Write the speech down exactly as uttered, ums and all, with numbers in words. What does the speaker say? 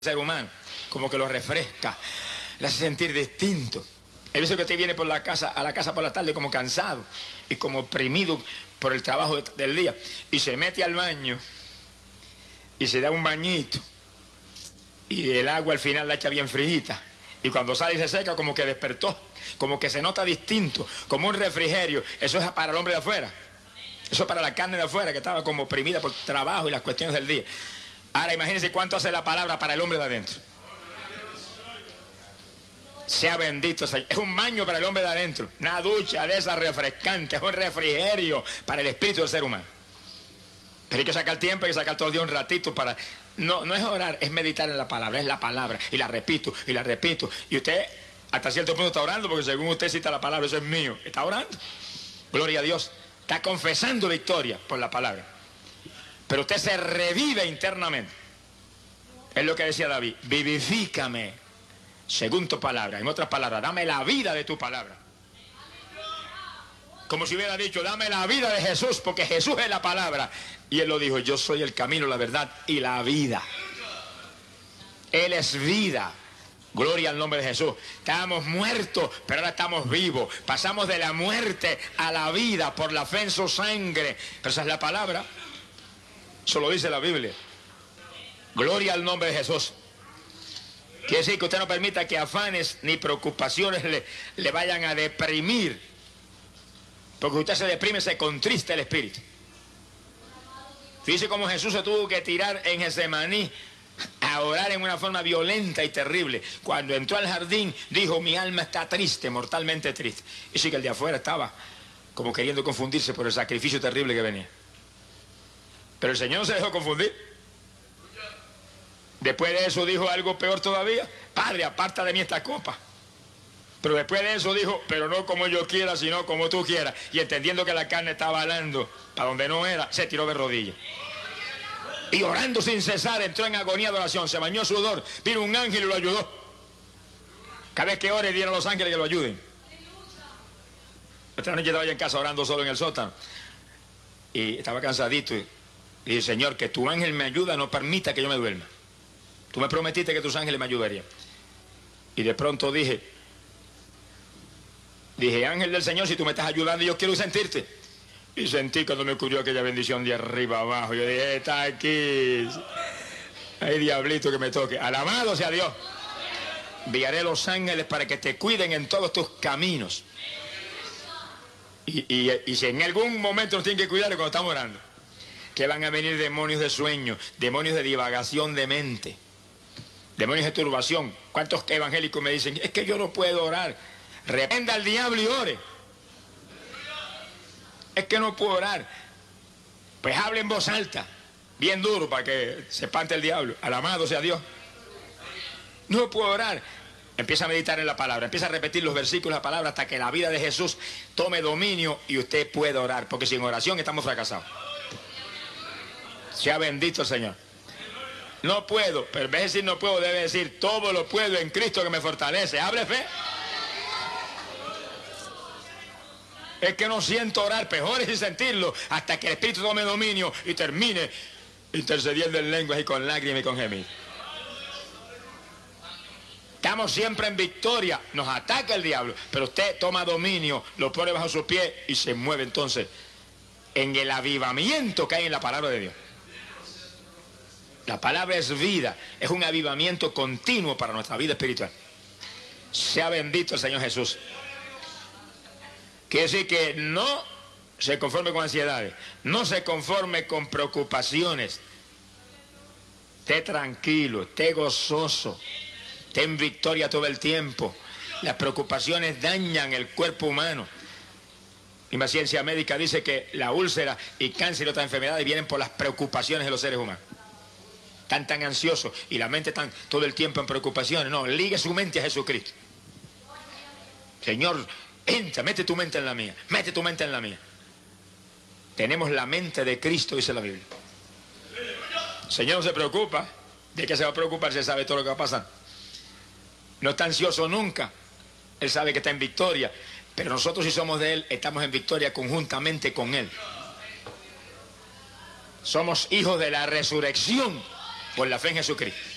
ser humano, como que lo refresca, le hace sentir distinto. Hay veces que usted viene por la casa, a la casa por la tarde como cansado y como oprimido por el trabajo de, del día, y se mete al baño y se da un bañito y el agua al final la echa bien fríita, y cuando sale y se seca como que despertó, como que se nota distinto, como un refrigerio. Eso es para el hombre de afuera, eso es para la carne de afuera que estaba como oprimida por el trabajo y las cuestiones del día. Ahora imagínense cuánto hace la palabra para el hombre de adentro. Sea bendito, Señor. Es un baño para el hombre de adentro, una ducha de esas refrescantes, es un refrigerio para el espíritu del ser humano. Pero hay que sacar tiempo, hay que sacar todo el día un ratito para... No, no es orar, es meditar en la palabra, es la palabra, y la repito, y la repito. Y usted hasta cierto punto está orando, porque según usted cita la palabra, eso es mío. Está orando, gloria a Dios, está confesando victoria por la palabra. Pero usted se revive internamente. Es lo que decía David: vivifícame según tu palabra. En otras palabras, dame la vida de tu palabra. Como si hubiera dicho, dame la vida de Jesús, porque Jesús es la palabra. Y él lo dijo: yo soy el camino, la verdad y la vida. Él es vida. Gloria al nombre de Jesús. Estábamos muertos, pero ahora estamos vivos. Pasamos de la muerte a la vida por la fe en su sangre. Pero esa es la palabra. Eso lo dice la Biblia. Gloria al nombre de Jesús. Quiere decir que usted no permita que afanes ni preocupaciones le, le vayan a deprimir. Porque usted se deprime, se contrista el espíritu. Fíjese cómo Jesús se tuvo que tirar en Getsemaní a orar en una forma violenta y terrible. Cuando entró al jardín, dijo: mi alma está triste, mortalmente triste. Y sí que el de afuera estaba como queriendo confundirse por el sacrificio terrible que venía. Pero el Señor no se dejó confundir. Después de eso dijo algo peor todavía: Padre, aparta de mí esta copa. Pero después de eso dijo: pero no como yo quiera, sino como tú quieras. Y entendiendo que la carne estaba alando para donde no era, se tiró de rodillas. Y orando sin cesar, entró en agonía de oración, se bañó sudor, vino un ángel y lo ayudó. Cada vez que ore, dieron a los ángeles que lo ayuden. Otra noche estaba yo en casa orando solo en el sótano, y estaba cansadito, y Y dije: Señor, que tu ángel me ayuda, no permita que yo me duerma. Tú me prometiste que tus ángeles me ayudarían. Y de pronto dije, dije, ángel del Señor, si tú me estás ayudando, yo quiero sentirte. Y sentí cuando me ocurrió aquella bendición de arriba abajo. Yo dije: está aquí. Ay, diablito que me toque. Alabado sea Dios. Enviaré los ángeles para que te cuiden en todos tus caminos. Y, y, y si en algún momento nos tienen que cuidar es cuando estamos orando. Que van a venir demonios de sueño, demonios de divagación de mente, demonios de turbación. ¿Cuántos evangélicos me dicen: es que yo no puedo orar? Reprenda al diablo y ore. Es que no puedo orar. Pues hable en voz alta, bien duro, para que se espante el diablo. Alabado sea Dios. No puedo orar. Empieza a meditar en la palabra, empieza a repetir los versículos de la palabra hasta que la vida de Jesús tome dominio y usted pueda orar, porque sin oración estamos fracasados. Sea bendito el Señor. No puedo, pero en vez de decir no puedo, debe decir: todo lo puedo en Cristo que me fortalece. Hable fe. Es que no siento orar, peor sin sentirlo, hasta que el Espíritu tome dominio y termine intercediendo en lenguas y con lágrimas y con gemidos. Estamos siempre en victoria, nos ataca el diablo, pero usted toma dominio, lo pone bajo sus pies y se mueve entonces en el avivamiento que hay en la palabra de Dios. La palabra es vida, es un avivamiento continuo para nuestra vida espiritual. Sea bendito el Señor Jesús. Quiere decir que no se conforme con ansiedades, no se conforme con preocupaciones. Esté tranquilo, esté gozoso, esté en victoria todo el tiempo. Las preocupaciones dañan el cuerpo humano. Y la ciencia médica dice que la úlcera y cáncer y otras enfermedades vienen por las preocupaciones de los seres humanos. Están tan ansiosos y la mente está todo el tiempo en preocupaciones. No, ligue su mente a Jesucristo. Señor, entra, mete tu mente en la mía, mete tu mente en la mía. Tenemos la mente de Cristo, dice la Biblia. El Señor no se preocupa. ¿De qué se va a preocupar si Él sabe todo lo que va a pasar? No está ansioso nunca. Él sabe que está en victoria. Pero nosotros, si somos de Él, estamos en victoria conjuntamente con Él. Somos hijos de la resurrección por la fe en Jesucristo.